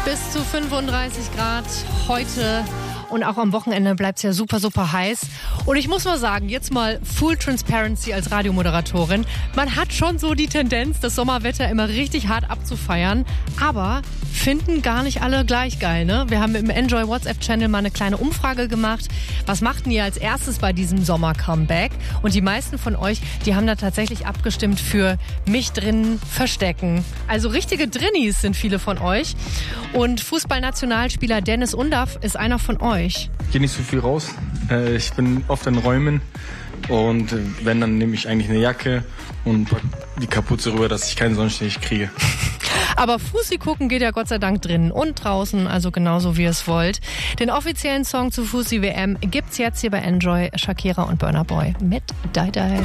bis zu 35 Grad heute. Und auch am Wochenende bleibt es ja super, super heiß. Und ich muss mal sagen, jetzt mal Full Transparency als Radiomoderatorin. Man hat schon so die Tendenz, das Sommerwetter immer richtig hart abzufeiern. Aber finden gar nicht alle gleich geil, ne? Wir haben im Enjoy WhatsApp-Channel mal eine kleine Umfrage gemacht. Was machten ihr als erstes bei diesem Sommer-Comeback? Und die meisten von euch, die haben da tatsächlich abgestimmt für mich drinnen verstecken. Also richtige Drinnies sind viele von euch. Und Fußballnationalspieler Dennis Undaff ist einer von euch. Ich gehe nicht so viel raus. Ich bin oft in Räumen und wenn, dann nehme ich eigentlich eine Jacke und pack die Kapuze rüber, dass ich keinen Sonnenstich kriege. Aber Fußi gucken geht ja Gott sei Dank drinnen und draußen, also genauso wie ihr es wollt. Den offiziellen Song zu Fußi WM gibt's jetzt hier bei Enjoy, Shakira und Burna Boy mit Die Die.